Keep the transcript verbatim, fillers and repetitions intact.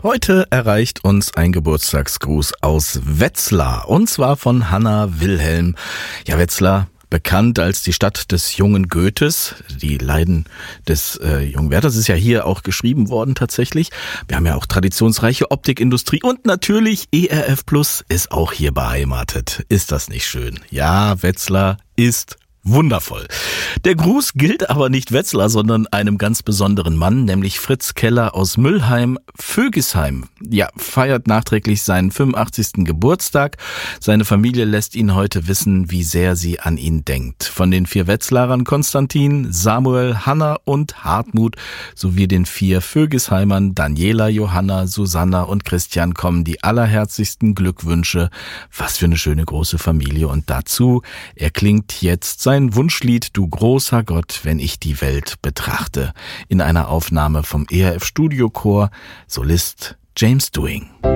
Heute erreicht uns ein Geburtstagsgruß aus Wetzlar, und zwar von Hanna Wilhelm. Ja, Wetzlar, bekannt als die Stadt des jungen Goethes. Die Leiden des äh, jungen Werthers ist ja hier auch geschrieben worden tatsächlich. Wir haben ja auch traditionsreiche Optikindustrie und natürlich E R F Plus ist auch hier beheimatet. Ist das nicht schön? Ja, Wetzlar ist wundervoll. Der Gruß gilt aber nicht Wetzlar, sondern einem ganz besonderen Mann, nämlich Fritz Keller aus Müllheim, Vögisheim. Ja, feiert nachträglich seinen fünfundachtzigsten Geburtstag. Seine Familie lässt ihn heute wissen, wie sehr sie an ihn denkt. Von den vier Wetzlarern Konstantin, Samuel, Hanna und Hartmut sowie den vier Vögisheimern Daniela, Johanna, Susanna und Christian kommen die allerherzlichsten Glückwünsche. Was für eine schöne große Familie. Und dazu erklingt jetzt sein Ein Wunschlied, Du großer Gott, wenn ich die Welt betrachte, in einer Aufnahme vom E R F Studiochor, Solist James Doing.